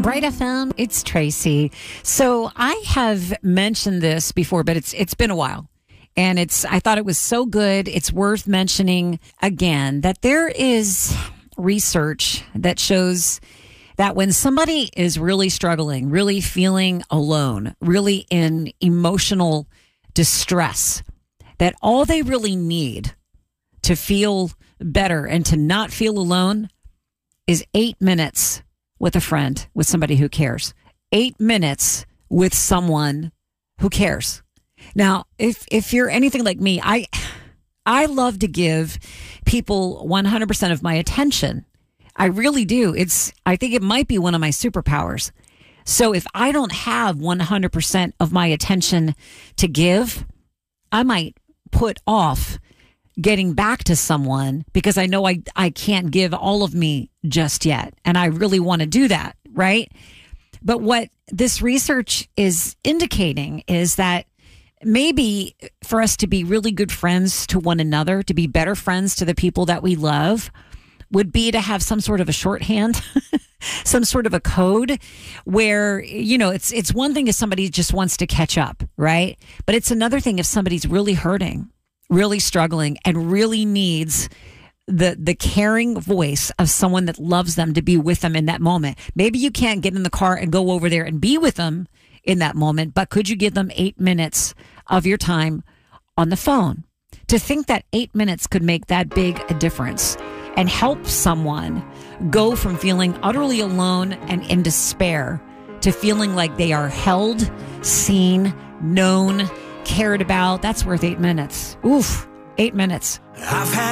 Bright FM, it's Tracy. So I have mentioned this before, but it's been a while. And I thought it was so good. It's worth mentioning again that there is research that shows that when somebody is really struggling, really feeling alone, really in emotional distress, that all they really need to feel better and to not feel alone is 8 minutes with a friend, with somebody who cares. 8 minutes with someone who cares. Now, if you're anything like me, I love to give people 100% of my attention. I really do. I think it might be one of my superpowers. So if I don't have 100% of my attention to give, I might put off getting back to someone because I know I can't give all of me just yet. And I really want to do that, right? But what this research is indicating is that maybe for us to be really good friends to one another, to be better friends to the people that we love, would be to have some sort of a shorthand, some sort of a code where, it's one thing if somebody just wants to catch up, right? But it's another thing if somebody's really hurting, really struggling, and really needs the caring voice of someone that loves them to be with them in that moment. Maybe you can't get in the car and go over there and be with them in that moment, but could you give them 8 minutes of your time on the phone? To think that 8 minutes could make that big a difference and help someone go from feeling utterly alone and in despair to feeling like they are held, seen, known, cared about. That's worth 8 minutes. Oof, 8 minutes. I've had